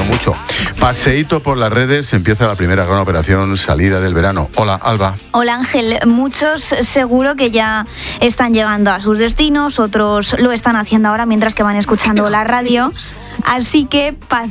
llovido mucho. Paseíto por las redes, empieza la primera gran operación salida del verano. Hola, Alba. Hola, Ángel. Muchos seguro que ya están llegando a sus destinos, otros lo están haciendo ahora mientras que van escuchando la radio. Así que